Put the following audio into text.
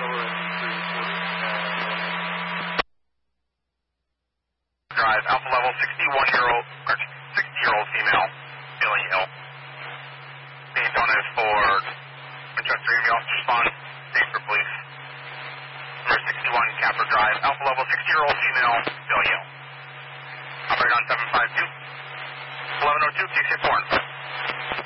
Drive, Alpha level, 61-year-old, or 60-year-old female, feeling ill. Being done is for Manchester Email, respond, state for police. Number 61, Capra Drive, Alpha level, 60-year-old female,